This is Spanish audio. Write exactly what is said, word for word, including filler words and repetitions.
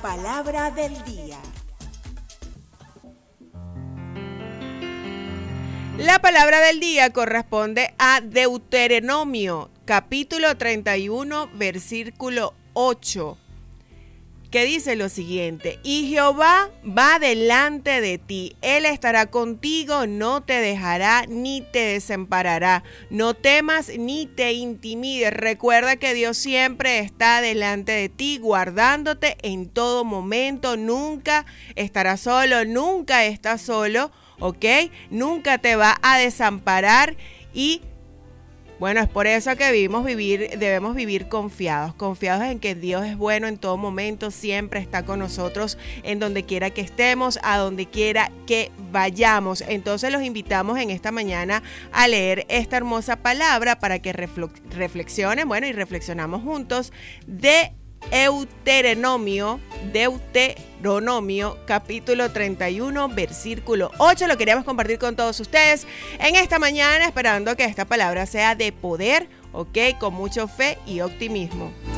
palabra del día. La palabra del día corresponde a Deuteronomio, capítulo treinta y uno, versículo ocho, que dice lo siguiente: y Jehová va delante de ti, Él estará contigo, no te dejará ni te desamparará, no temas ni te intimides. Recuerda que Dios siempre está delante de ti, guardándote en todo momento, nunca estará solo, nunca estás solo, ¿ok? Nunca te va a desamparar y bueno, es por eso que debemos vivir, debemos vivir confiados, confiados en que Dios es bueno en todo momento, siempre está con nosotros en donde quiera que estemos, a donde quiera que vayamos. Entonces los invitamos en esta mañana a leer esta hermosa palabra para que reflexionen, bueno, y reflexionamos juntos de Deuteronomio, Deuteronomio, capítulo treinta y uno, versículo ocho. Lo queríamos compartir con todos ustedes en esta mañana, esperando que esta palabra sea de poder, ok, con mucha fe y optimismo.